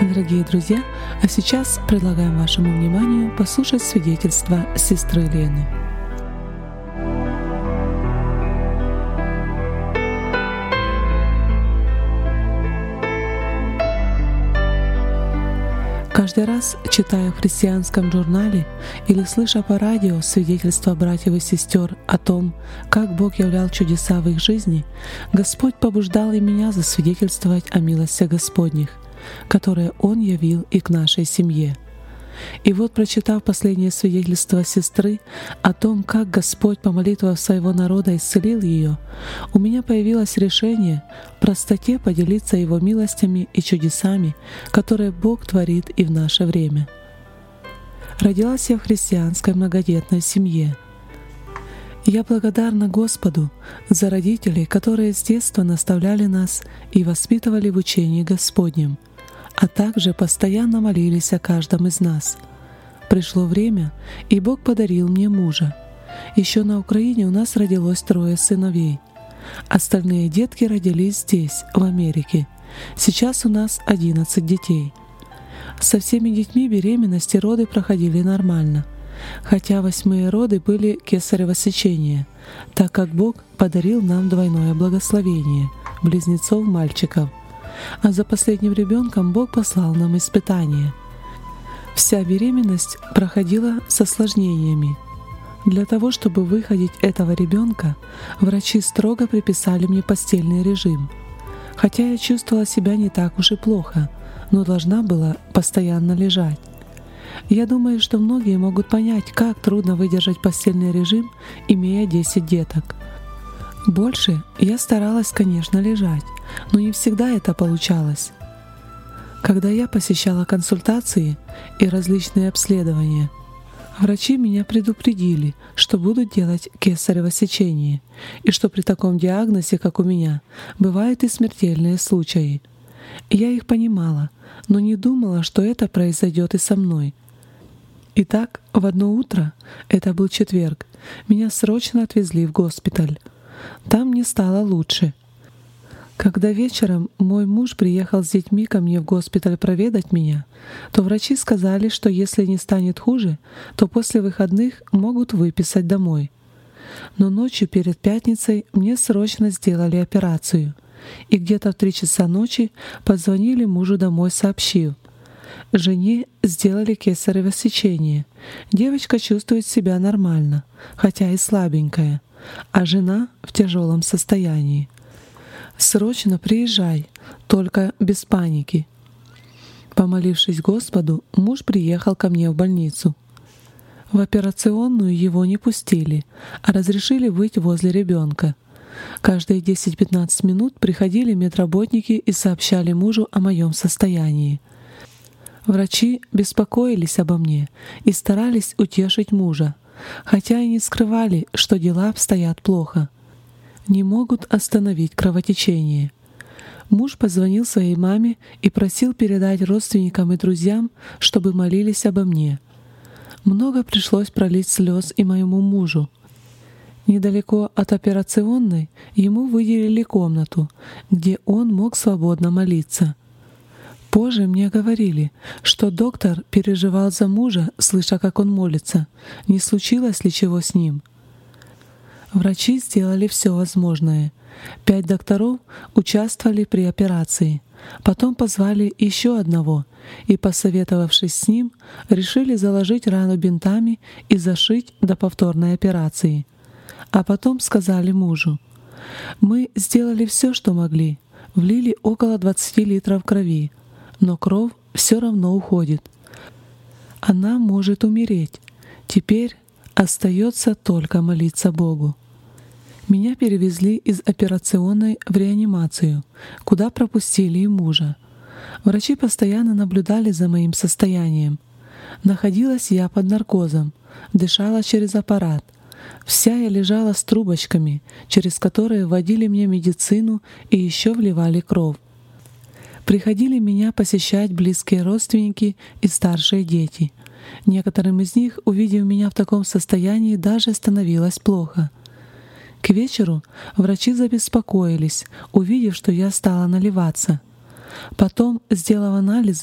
Дорогие друзья, а сейчас предлагаем вашему вниманию послушать свидетельство сестры Лены. Каждый раз, читая в христианском журнале или слыша по радио свидетельства братьев и сестер о том, как Бог являл чудеса в их жизни, Господь побуждал и меня засвидетельствовать о милостях Господних, которые Он явил и к нашей семье. И вот, прочитав последнее свидетельство сестры о том, как Господь по молитвам своего народа исцелил ее, у меня появилось решение в простоте поделиться Его милостями и чудесами, которые Бог творит и в наше время. Родилась я в христианской многодетной семье. Я благодарна Господу за родителей, которые с детства наставляли нас и воспитывали в учении Господнем, а также постоянно молились о каждом из нас. Пришло время, и Бог подарил мне мужа. Еще на Украине у нас родилось 3 сыновей. Остальные детки родились здесь, в Америке. Сейчас у нас 11 детей. Со всеми детьми беременность и роды проходили нормально, хотя 8-е роды были кесарево сечение, так как Бог подарил нам двойное благословение — близнецов-мальчиков. А за последним ребенком Бог послал нам испытание. Вся беременность проходила с осложнениями. Для того, чтобы выходить этого ребенка, врачи строго приписали мне постельный режим. Хотя я чувствовала себя не так уж и плохо, но должна была постоянно лежать. Я думаю, что многие могут понять, как трудно выдержать постельный режим, имея 10 деток. Больше я старалась, конечно, лежать, но не всегда это получалось. Когда я посещала консультации и различные обследования, врачи меня предупредили, что будут делать кесарево сечение, и что при таком диагнозе, как у меня, бывают и смертельные случаи. Я их понимала, но не думала, что это произойдет и со мной. Итак, в одно утро, это был четверг, меня срочно отвезли в госпиталь. Там мне стало лучше. Когда вечером мой муж приехал с детьми ко мне в госпиталь проведать меня, то врачи сказали, что если не станет хуже, то после выходных могут выписать домой. Но ночью перед пятницей мне срочно сделали операцию, и где-то в 3 часа ночи позвонили мужу домой, сообщив: жене сделали кесарево сечение. Девочка чувствует себя нормально, хотя и слабенькая, а жена в тяжелом состоянии. Срочно приезжай, только без паники. Помолившись Господу, муж приехал ко мне в больницу. В операционную его не пустили, а разрешили быть возле ребенка. Каждые 10-15 минут приходили медработники и сообщали мужу о моем состоянии. Врачи беспокоились обо мне и старались утешить мужа, хотя и не скрывали, что дела обстоят плохо. Не могут остановить кровотечение. Муж позвонил своей маме и просил передать родственникам и друзьям, чтобы молились обо мне. Много пришлось пролить слез и моему мужу. Недалеко от операционной ему выделили комнату, где он мог свободно молиться. Позже мне говорили, что доктор переживал за мужа, слыша, как он молится, не случилось ли чего с ним. Врачи сделали все возможное. 5 докторов участвовали при операции. Потом позвали еще одного и, посоветовавшись с ним, решили заложить рану бинтами и зашить до повторной операции. А потом сказали мужу: «Мы сделали все, что могли, влили около 20 литров крови, но кровь все равно уходит. Она может умереть. Теперь остается только молиться Богу». Меня перевезли из операционной в реанимацию, куда пропустили и мужа. Врачи постоянно наблюдали за моим состоянием. Находилась я под наркозом, дышала через аппарат. Вся я лежала с трубочками, через которые вводили мне медицину и еще вливали кровь. Приходили меня посещать близкие родственники и старшие дети. Некоторым из них, увидев меня в таком состоянии, даже становилось плохо. К вечеру врачи забеспокоились, увидев, что я стала наливаться. Потом, сделав анализы,